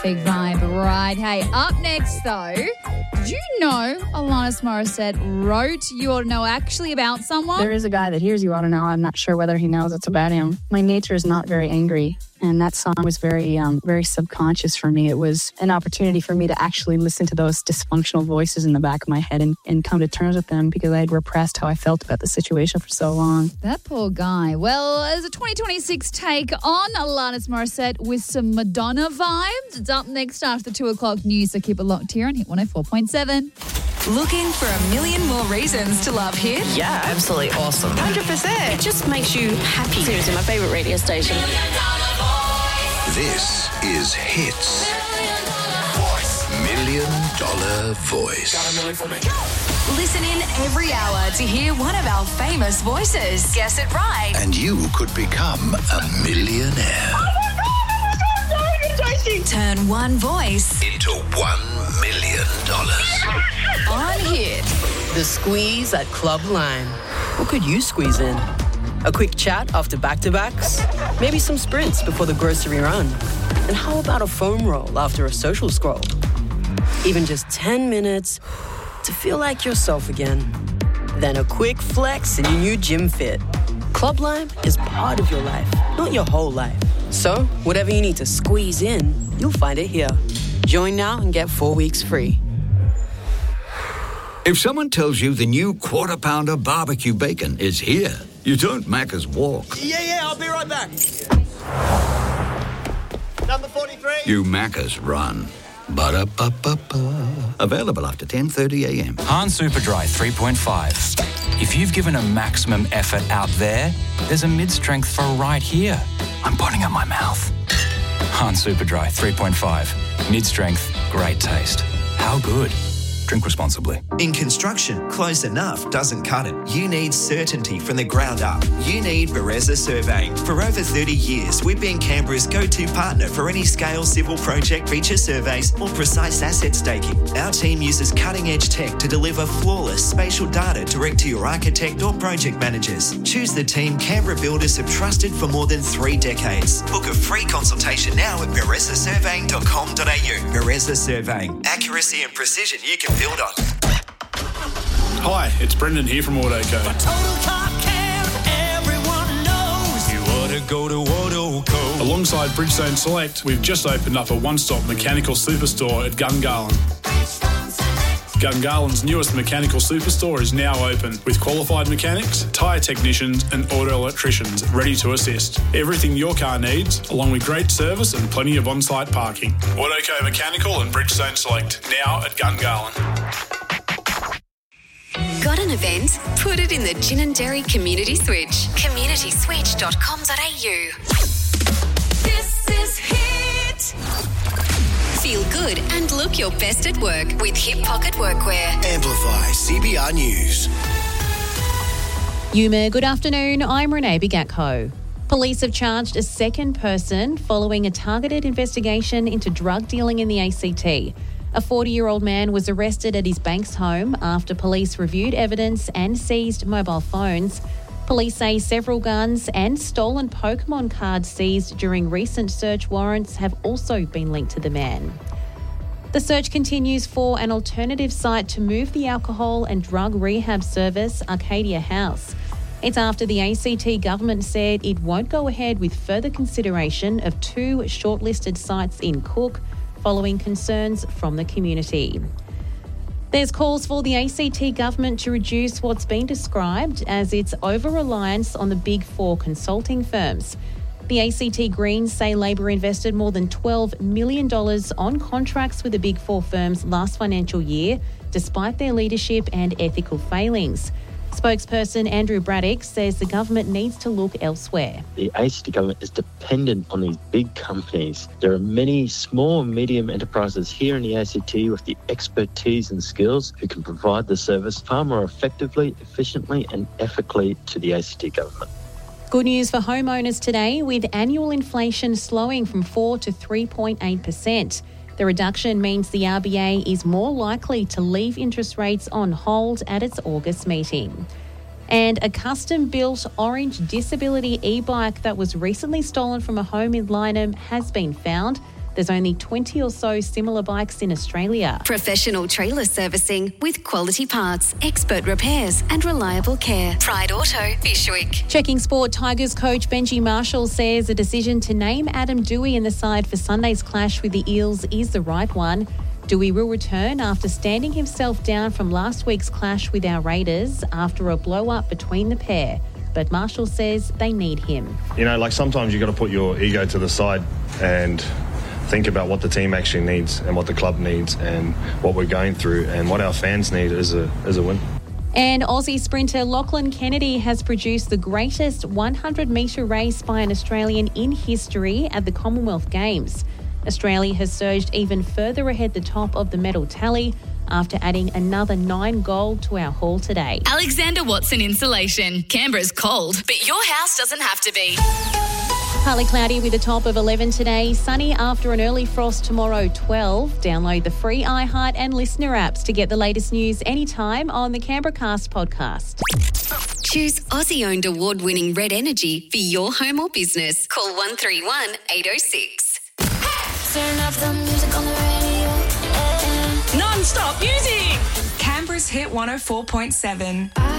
Big vibe, right? Hey, up next though, did you know Alanis Morissette wrote You Ought to Know actually about someone? There is a guy that hears You Ought to Know. I'm not sure whether he knows it's about him. My nature is not very angry. And that song was very subconscious for me. It was an opportunity for me to actually listen to those dysfunctional voices in the back of my head and come to terms with them because I had repressed how I felt about the situation for so long. That poor guy. Well, as a 2026 take on Alanis Morissette with some Madonna vibes. It's up next after the 2 o'clock news, so keep it locked here on Hit 104.7. Looking for a million more reasons to love Hit? Yeah, absolutely awesome. 100%. It just makes you happy. Seriously, my favourite radio station. This is Hits. $1 million Voice. Listen in every hour to hear one of our famous voices. Guess it right. And you could become a millionaire. Turn one voice Into $1 million. on Hit. The squeeze at Club Lime. What could you squeeze in? A quick chat after back-to-backs? Maybe some sprints before the grocery run? And how about a foam roll after a social scroll? Even just 10 minutes to feel like yourself again. Then a quick flex in your new gym fit. Club Lime is part of your life, not your whole life. So, whatever you need to squeeze in, you'll find it here. Join now and get 4 weeks free. If someone tells you the new Quarter Pounder barbecue bacon is here, you don't Macca's walk. Yeah, I'll be right back. Number 43. You Macca's run. Ba-da-ba-ba-ba. Available after 10:30 a.m. Han Superdry 3.5. If you've given a maximum effort out there's a mid-strength for right here. I'm putting it in my mouth. Han Superdry 3.5. Mid-strength, great taste. How good? Drink responsibly. In construction, close enough doesn't cut it. You need certainty from the ground up. You need Bereza Surveying. For over 30 years, we've been Canberra's go-to partner for any scale civil project feature surveys or precise asset staking. Our team uses cutting-edge tech to deliver flawless spatial data direct to your architect or project managers. Choose the team Canberra builders have trusted for more than 3 decades. Book a free consultation now at berezasurveying.com.au. Bereza Surveying. Accuracy and precision you can build on. Hi, it's Brendan here from AutoCo. Total Car Care, everyone knows you ought to go to AutoCo. Alongside Bridgestone Select, we've just opened up a one-stop mechanical superstore at Gungahlin. Gungahlин's newest mechanical superstore is now open with qualified mechanics, tyre technicians and auto electricians ready to assist. Everything your car needs, along with great service and plenty of on-site parking. AutoCo Mechanical and Bridgestone Select, now at Gungahlin. Got an event? Put it in the Gin and Dairy Community Switch. communityswitch.com.au. This is Hit. Feel good and look your best at work with Hip Pocket Workwear. Amplify CBR News. Yuma, good afternoon. I'm Renee Bigatko. Police have charged a second person following a targeted investigation into drug dealing in the ACT. A 40-year-old man was arrested at his Banks home after police reviewed evidence and seized mobile phones. Police say several guns and stolen Pokemon cards seized during recent search warrants have also been linked to the man. The search continues for an alternative site to move the alcohol and drug rehab service, Arcadia House. It's after the ACT government said it won't go ahead with further consideration of 2 shortlisted sites in Cook, following concerns from the community. There's calls for the ACT government to reduce what's been described as its over-reliance on the Big Four consulting firms. The ACT Greens say Labor invested more than $12 million on contracts with the Big Four firms last financial year, despite their leadership and ethical failings. Spokesperson Andrew Braddock says the government needs to look elsewhere. The ACT government is dependent on these big companies. There are many small and medium enterprises here in the ACT with the expertise and skills who can provide the service far more effectively, efficiently and ethically to the ACT government. Good news for homeowners today, with annual inflation slowing from 4 to 3.8%. The reduction means the RBA is more likely to leave interest rates on hold at its August meeting. And a custom-built orange disability e-bike that was recently stolen from a home in Lyneham has been found. There's only 20 or so similar bikes in Australia. Professional trailer servicing with quality parts, expert repairs and reliable care. Pride Auto, Fishwick. Checking sport, Tigers coach Benji Marshall says a decision to name Adam Doueihi in the side for Sunday's clash with the Eels is the right one. Doueihi will return after standing himself down from last week's clash with our Raiders after a blow-up between the pair. But Marshall says they need him. You know, like sometimes you've got to put your ego to the side and think about what the team actually needs and what the club needs and what we're going through and what our fans need is a win. And Aussie sprinter Lachlan Kennedy has produced the greatest 100-metre race by an Australian in history at the Commonwealth Games. Australia has surged even further ahead the top of the medal tally after adding another 9 gold to our haul today. Alexander Watson Insulation. Canberra's cold, but your house doesn't have to be. Partly cloudy with a top of 11 today. Sunny after an early frost tomorrow, 12. Download the free iHeart and Listener apps to get the latest news anytime on the Canberra Cast podcast. Choose Aussie-owned award-winning Red Energy for your home or business. Call 131 806. Turn up the music on the radio. Non-stop music. Canberra's Hit 104.7.